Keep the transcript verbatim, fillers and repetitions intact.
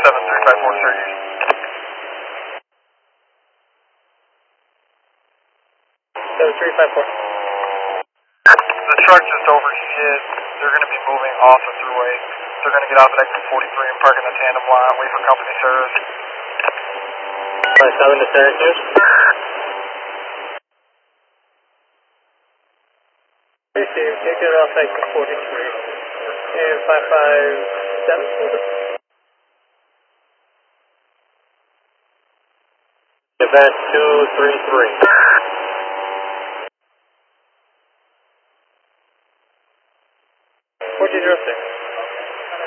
seven three five four, sir. seven three five four. The truck just overheated. They're going to be moving off the thruway. They're going to get off at exit forty-three and park in the tandem lot, wait for company service. five seven to Syracuse. Hey Steve, can you get off exit forty-three and five five seven? Event two three three.